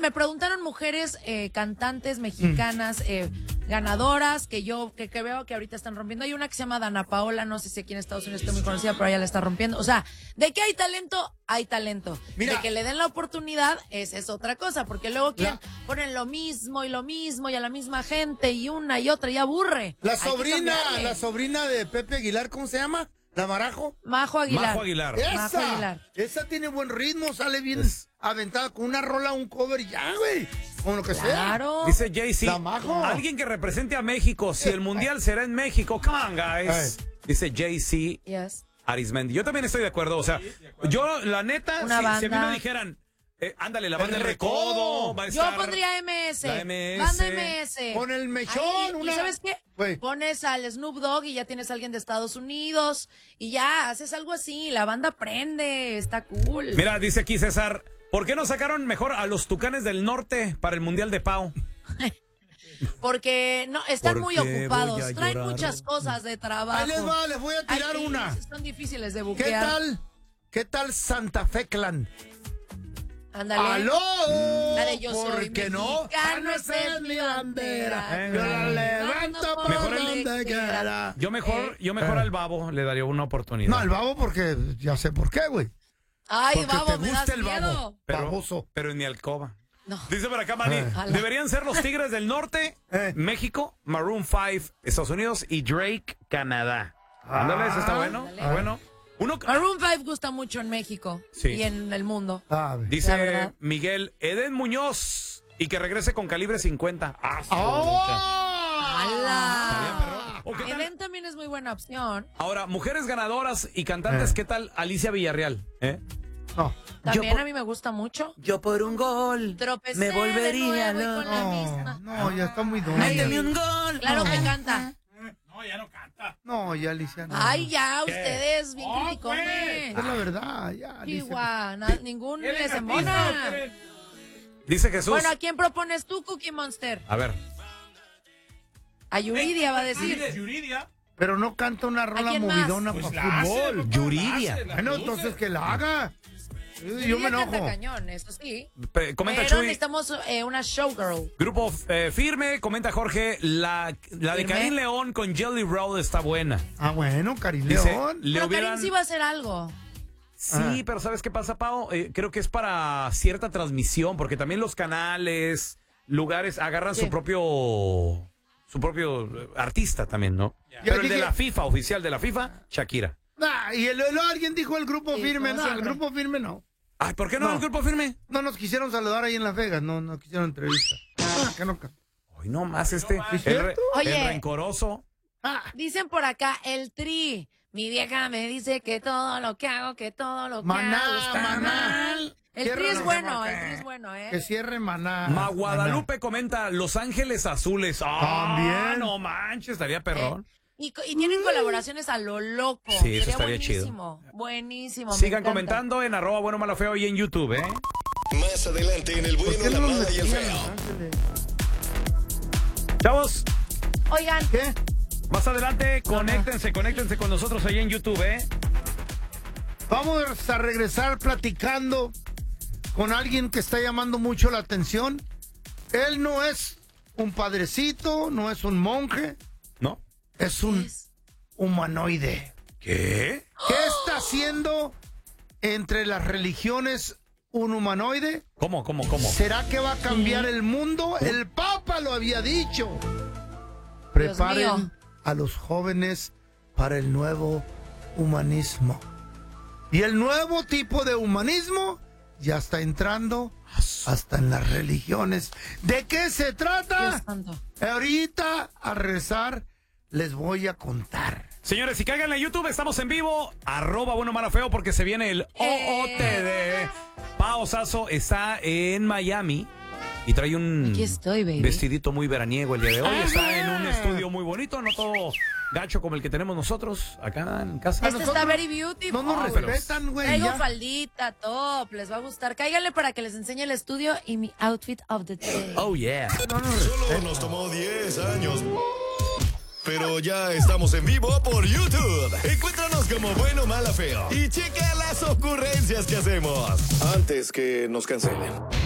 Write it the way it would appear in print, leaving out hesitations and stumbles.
me preguntaron mujeres cantantes mexicanas ganadoras que yo que veo que ahorita están rompiendo. Hay una que se llama Dana Paola, no sé si aquí en Estados Unidos está muy conocida, pero ella la está rompiendo. O sea, de que hay talento, hay talento. Mira, de que le den la oportunidad, es otra cosa, porque luego ponen lo mismo y a la misma gente y una y otra y aburre. La sobrina de Pepe Aguilar, ¿cómo se llama? ¿La Marajo? Majo Aguilar. Esa tiene buen ritmo, sale bien aventada con una rola, un cover y ya, güey. Con lo que sea. Dice Jay-Z, alguien que represente a México, si el mundial será en México, come on, guys. Dice Jay-Z, Arismendi. Yo también estoy de acuerdo, o sea, yo, la neta, si a mí me dijeran, ándale, la banda El Recodo, va a estar... Yo pondría MS. La MS. Banda MS. Con el mechón. ¿Y sabes qué? Pones al Snoop Dogg y ya tienes a alguien de Estados Unidos y ya haces algo así, la banda prende, está cool. Mira, dice aquí César, ¿por qué no sacaron mejor a los Tucanes del Norte para el Mundial de Pau? Porque no están muy ocupados, traen muchas cosas de trabajo. Ahí les voy a tirar una. Son difíciles de buquear. ¿Qué tal Santa Fe Clan? Ándale. ¡Aló! La de yo soy ¿Por no? Esa es mi bandera. Yo la levanto por donde quiera. Yo mejor al Babo le daría una oportunidad. No, al Babo porque ya sé por qué, güey. Ay, porque Babo, me das miedo. Pero en mi alcoba. No. Dice por acá, Manny, deberían ser los Tigres del Norte, México, Maroon 5, Estados Unidos y Drake, Canadá. Ándale, eso está bueno. Está bueno. Maroon 5 gusta mucho en México y en el mundo. Dice Miguel, Eden Muñoz y que regrese con calibre 50. Eden también es muy buena opción. Ahora, mujeres ganadoras y cantantes, ¿qué tal Alicia Villarreal? No. También a mí me gusta mucho. Yo por un gol me volvería No, ya está muy duro. Méteme un gol. Claro que canta. No, ya no canta. No, ya Alicia no. Ay, ya, ustedes, bien criticones. Es la verdad, ya. Chihuahua, ningún les embona. Dice Jesús. Bueno, ¿a quién propones tú, Cookie Monster? A ver. A Yuridia va a decir. Yuridia. Pero no canta una rola movidona para fútbol. Yuridia. Bueno, entonces que la haga. Yo me enojo. Cañón, eso sí. Comenta pero Chuy. necesitamos una showgirl. Grupo Firme, comenta Jorge, la de Karim León con Jelly Roll está buena. Ah, bueno, Karim León. Pero Karim sí va a hacer algo. Sí, pero ¿sabes qué pasa, Pau? Creo que es para cierta transmisión, porque también los canales, lugares, agarran su propio artista también, ¿no? Pero el de la FIFA, oficial de la FIFA, Shakira. Y alguien dijo el Grupo Firme. No, el Grupo Firme no. Ay, ¿por qué no el Grupo Firme? No nos quisieron saludar ahí en Las Vegas, no quisieron entrevista. Que no. Hoy no más el rencoroso. Dicen por acá, el Tri. Mi vieja me dice que todo lo que hago, que todo lo que hago está mal. El Tri es bueno, Que cierre Maná. Guadalupe comenta Los Ángeles Azules. También. No manches, estaría perrón. Y tienen colaboraciones a lo loco. Sí, eso estaría chido. Buenísimo. Sigan comentando en @buenomalofeo y en YouTube, Más adelante en el bueno, la mala y el feo. Chavos. Oigan. ¿Qué? Más adelante, conéctense con nosotros ahí en YouTube, Vamos a regresar platicando con alguien que está llamando mucho la atención. Él no es un padrecito, no es un monje. ¿No? Es un humanoide. ¿Qué? ¿Qué está haciendo entre las religiones un humanoide? ¿Cómo? ¿Será que va a cambiar el mundo? El Papa lo había dicho. Preparen a los jóvenes para el nuevo humanismo. Y el nuevo tipo de humanismo ya está entrando hasta en las religiones. ¿De qué se trata? Ahorita a rezar les voy a contar. Señores, si caigan en YouTube, estamos en vivo. @buenomalofeo porque se viene el OOTD. Pao Sasso está en Miami y trae un vestidito muy veraniego el día de hoy. Está en un estudio muy bonito, no todo gacho como el que tenemos nosotros acá en casa. Está very beautiful. No nos respetan, güey. Traigo faldita, top, les va a gustar. Cáiganle para que les enseñe el estudio y mi outfit of the day. Oh, yeah. Solo nos tomó 10 años. Pero ya estamos en vivo por YouTube. Encuéntranos como Bueno, Mala, Feo. Y checa las ocurrencias que hacemos antes que nos cancelen.